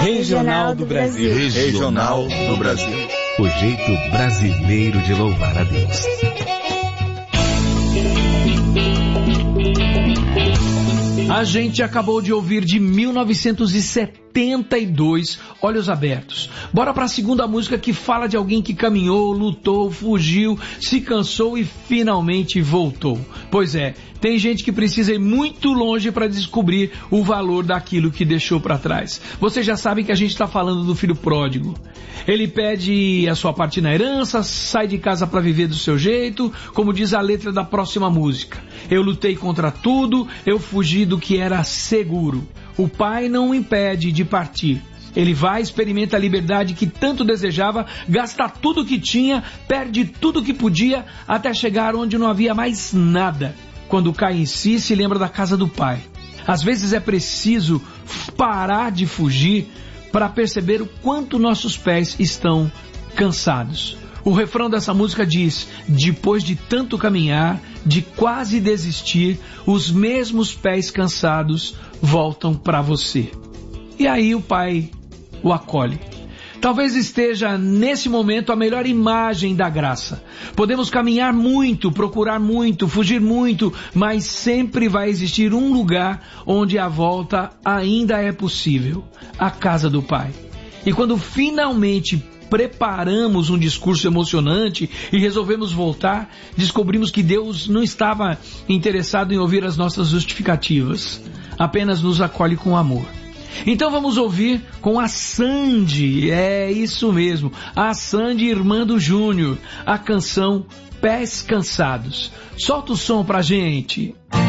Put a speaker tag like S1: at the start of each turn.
S1: Regional do Brasil.
S2: Regional do Brasil.
S3: O jeito brasileiro de louvar a Deus.
S4: A gente acabou de ouvir de 1972, Olhos Abertos. Bora para a segunda música, que fala de alguém que caminhou, lutou, fugiu, se cansou e finalmente voltou. Pois é, tem gente que precisa ir muito longe para descobrir o valor daquilo que deixou para trás. Vocês já sabem que a gente está falando do filho pródigo. Ele pede a sua parte na herança, sai de casa para viver do seu jeito, como diz a letra da próxima música. Eu lutei contra tudo, eu fugi do que era seguro. O pai não o impede de partir. Ele vai, experimenta a liberdade que tanto desejava, gasta tudo que tinha, perde tudo que podia, até chegar onde não havia mais nada. Quando cai em si, se lembra da casa do pai. Às vezes é preciso parar de fugir para perceber o quanto nossos pés estão cansados. O refrão dessa música diz: depois de tanto caminhar, de quase desistir, os mesmos pés cansados voltam para você. E aí o pai o acolhe. Talvez esteja nesse momento a melhor imagem da graça. Podemos caminhar muito, procurar muito, fugir muito, mas sempre vai existir um lugar onde a volta ainda é possível: a casa do Pai. E quando finalmente preparamos um discurso emocionante e resolvemos voltar, descobrimos que Deus não estava interessado em ouvir as nossas justificativas, apenas nos acolhe com amor. Então vamos ouvir com a Sandy, é isso mesmo, a Sandy, irmã do Júnior, a canção Pés Cansados. Solta o som pra gente.